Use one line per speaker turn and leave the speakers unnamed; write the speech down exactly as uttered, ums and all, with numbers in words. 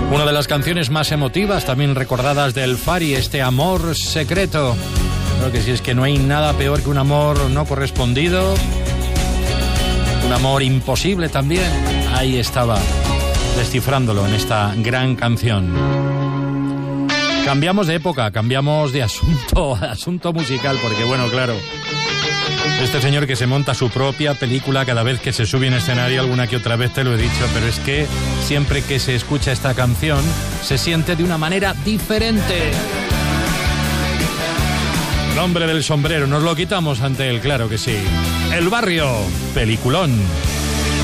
Una de las canciones más emotivas, también recordadas del Fari, este amor secreto. Creo que si es que no hay nada peor que un amor no correspondido, un amor imposible también. Ahí estaba, descifrándolo en esta gran canción. Cambiamos de época, cambiamos de asunto, asunto musical, porque bueno, claro, este señor que se monta su propia película cada vez que se sube en escenario, alguna que otra vez te lo he dicho, pero es que siempre que se escucha esta canción se siente de una manera diferente. El hombre del sombrero, nos lo quitamos ante él, claro que sí. El Barrio, peliculón.